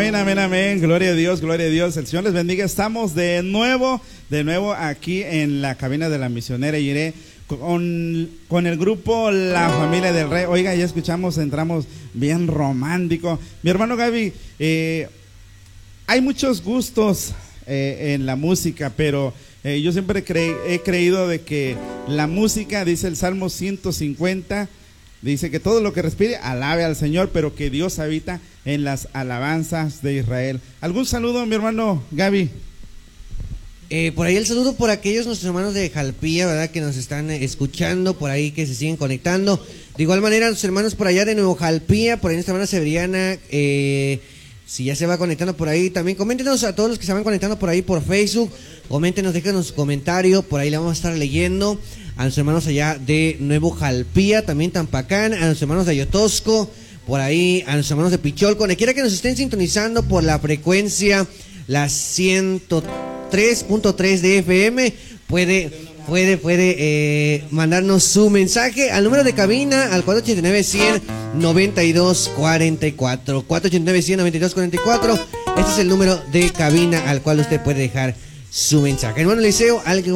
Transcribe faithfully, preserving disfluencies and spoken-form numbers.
amén, amén, amén. Gloria a Dios, gloria a Dios. El Señor les bendiga. Estamos de nuevo, de nuevo aquí en la cabina de la misionera Iré con, con el grupo La Familia del Rey. Oiga, ya escuchamos, entramos bien romántico. Mi hermano Gaby, eh, hay muchos gustos eh, en la música, pero eh, yo siempre cre he creído de que la música, dice el Salmo ciento cincuenta, dice que todo lo que respire alabe al Señor, pero que Dios habita en las alabanzas de Israel. ¿Algún saludo, mi hermano Gaby? Eh, por ahí el saludo por aquellos nuestros hermanos de Jalpilla, ¿verdad? Que nos están eh, escuchando, por ahí que se siguen conectando. De igual manera, los hermanos por allá de Nuevo Jalpilla, por ahí nuestra hermana Severiana, eh, si ya se va conectando por ahí, también coméntenos a todos los que se van conectando por ahí por Facebook, coméntenos, déjenos comentario, por ahí le vamos a estar leyendo. A nuestros hermanos allá de Nuevo Jalpilla, también Tampacán, a nuestros hermanos de Ayotosco, por ahí, a nuestros hermanos de Picholco, donde quiera que nos estén sintonizando por la frecuencia, la ciento tres punto tres de F M, puede, puede, puede eh, mandarnos su mensaje al número de cabina, al cuatro ocho nueve, cien, noventa y dos cuarenta y cuatro, cuatro ocho nueve, cien, noventa y dos cuarenta y cuatro, este es el número de cabina al cual usted puede dejar su mensaje. Hermano Eliseo, algo